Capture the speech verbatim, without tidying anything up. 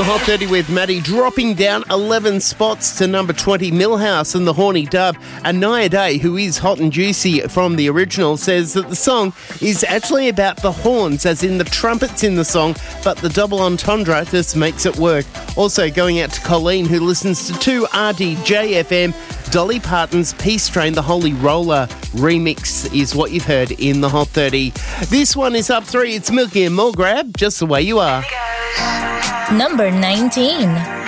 the Hot thirty with Maddie, dropping down eleven spots to number twenty, Millhouse and the Horny Dove. And Naya Day, who is hot and juicy from the original, says that the song is actually about the horns, as in the trumpets in the song, but the double entendre just makes it work. Also going out to Colleen, who listens to two R D J F M. Dolly Parton's Peace Train, the Holy Roller remix is what you've heard in the Hot thirty. This one is up three. It's Milky and More Grab, Just the Way You Are. Number nineteen.